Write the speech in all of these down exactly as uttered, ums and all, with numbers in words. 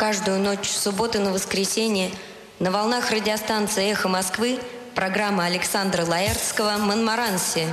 каждую ночь с субботы на воскресенье на волнах радиостанции «Эхо Москвы» программа Александра Лаэртского «Монмаранси».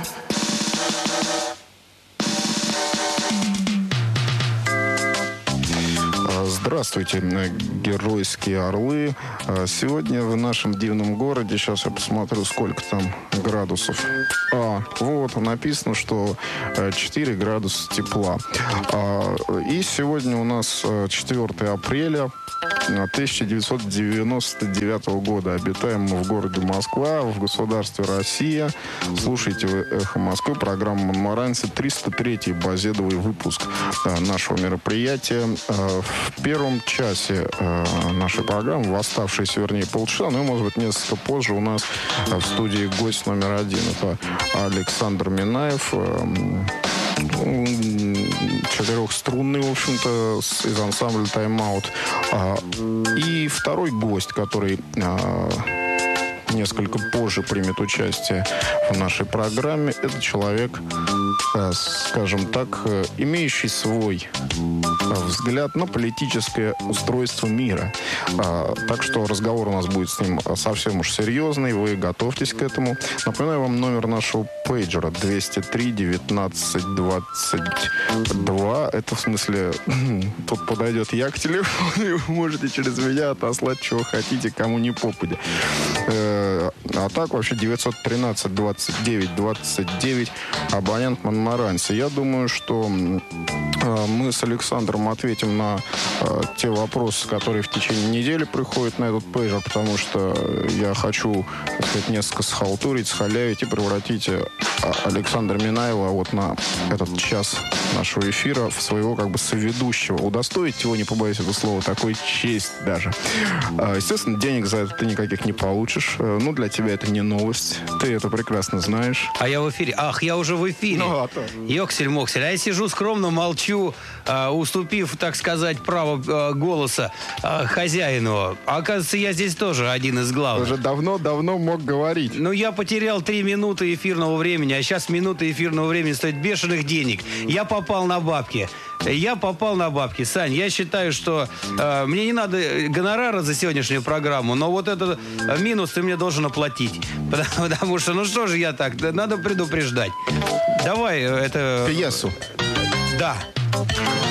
Здравствуйте, геройские орлы. Сегодня в нашем дивном городе, сейчас я посмотрю, сколько там градусов. А, вот, написано, что четыре градуса тепла. И сегодня у нас четвёртое апреля тысяча девятьсот девяносто девятого года. Обитаем мы в городе Москва, в государстве Россия. Слушайте вы «Эхо Москвы», программа «Монмаранси», триста третий базедовый выпуск нашего мероприятия. В первом часе нашей программы, в оставшиеся, вернее, полчаса, ну и, может быть, несколько позже, у нас в студии гость номер один. Это Александр Минаев, четырехструнный, в общем-то, из ансамбля «Тайм-аут». И второй гость, который несколько позже примет участие в нашей программе, это человек, скажем так, имеющий свой взгляд на политическое устройство мира. Так что разговор у нас будет с ним совсем уж серьезный. Вы готовьтесь к этому. Напоминаю вам номер нашего пейджера двести три девятнадцать двадцать два. Это в смысле, тут подойдет я к телефону, и вы можете через меня отослать, чего хотите, кому не попадя. А так вообще девятьсот тринадцать двадцать девять двадцать девять, абонент Монмаранси. Я думаю, что мы с Александром ответим на те вопросы, которые в течение недели приходят на этот пейджер, потому что я хочу, так сказать, несколько схалтурить, схалявить и превратить Александра Минаева вот на этот час нашего эфира в своего как бы соведущего. Удостоить его, не побоюсь этого слова, такой честь даже. Естественно, денег за это ты никаких не получишь. Ну, для тебя это не новость. Ты это прекрасно знаешь. А я в эфире. Ах, я уже в эфире. Ну, а то. Ёксель-моксель. А я сижу скромно, молчу, э, уступив, так сказать, право э, голоса э, хозяину. А оказывается, я здесь тоже один из главных. Уже давно-давно мог говорить. Ну, я потерял три минуты эфирного времени, а сейчас минута эфирного времени стоит бешеных денег. Я попал на бабки. Я попал на бабки. Сань, я считаю, что э, мне не надо гонорара за сегодняшнюю программу, но вот этот минус ты мне должен оплатить. Потому, потому что, ну что же я так, надо предупреждать. Давай это... Пьесу. Да.